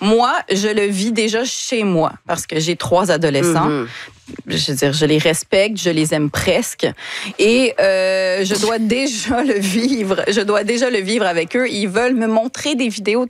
Moi, je le vis déjà chez moi parce que j'ai 3 adolescents. Je veux dire, je les respecte, je les aime presque. Et je dois déjà le vivre. Je dois déjà le vivre avec eux. Ils veulent me montrer des vidéos